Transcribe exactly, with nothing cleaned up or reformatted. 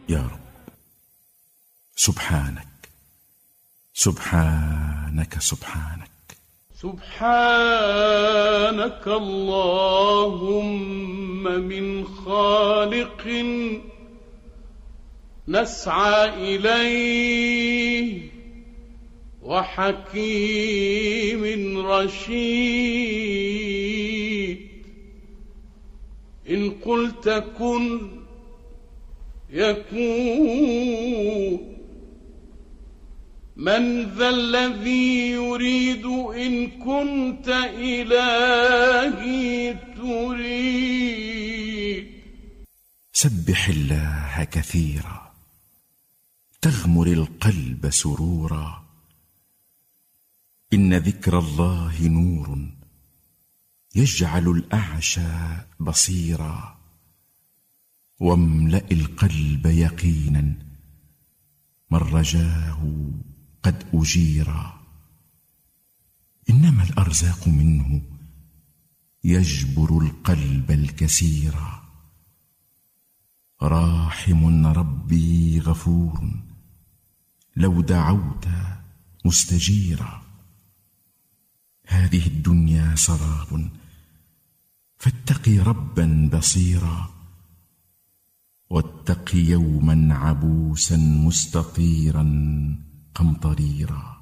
يا رب، سبحانك سبحانك سبحانك سبحانك اللهم من خالق نسعى إليه وحكيم رشيد. إن قلت كن يكون. من ذا الذي يريد إن كنت إلهي تريد. سبح الله كثيرا تغمر القلب سرورا. إن ذكر الله نور يجعل الأعشى بصيرا. واملأ القلب يقينا من رجاه قد أجيرا. إنما الأرزاق منه يجبر القلب الكسيرا. راحم ربي غفور لو دعوت مستجيرا. هذه الدنيا سراب فاتقي ربا بصيرا. واتق يوما عبوسا مستطيرا قمطريرا.